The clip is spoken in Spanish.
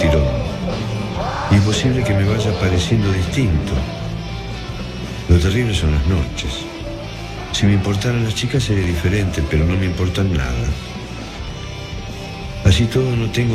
tirón. Y es posible que me vaya pareciendo distinto. Lo terrible son las noches. Si me importaran las chicas sería diferente, pero no me importan nada. Así todo no tengo